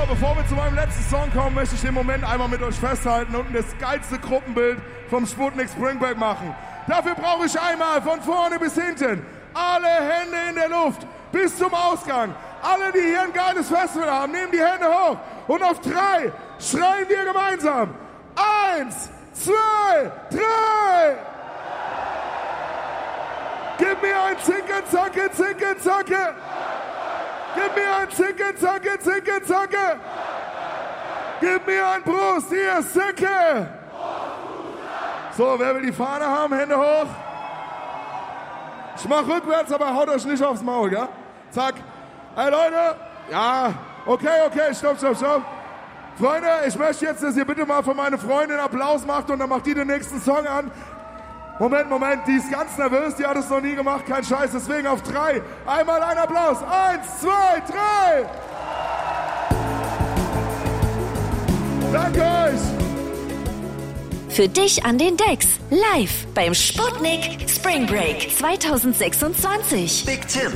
bevor wir zu meinem letzten Song kommen, möchte ich den Moment einmal mit euch festhalten und das geilste Gruppenbild vom Sputnik Spring Break machen. Dafür brauche ich einmal von vorne bis hinten alle Hände in der Luft bis zum Ausgang. Alle, die hier ein geiles Festival haben, nehmen die Hände hoch und auf 3 schreien wir gemeinsam. 1, 2, 3. Gib mir ein Zinke, Zacke, Zinke, Zacke. Gib mir ein Zinke, Zacke, Zinke, Zacke. Gib mir ein Brust, hier, Zicke. So, wer will die Fahne haben? Hände hoch. Ich mach rückwärts, aber haut euch nicht aufs Maul, ja? Zack. Hey Leute. Ja, okay, stopp. Freunde, ich möchte jetzt, dass ihr bitte mal für meine Freundin Applaus macht und dann macht die den nächsten Song an. Moment, die ist ganz nervös, die hat es noch nie gemacht, kein Scheiß, deswegen auf 3. Einmal ein Applaus. 1, 2, 3. Danke euch. Für dich an den Decks. Live beim Sputnik Spring Break 2026. Big Tim.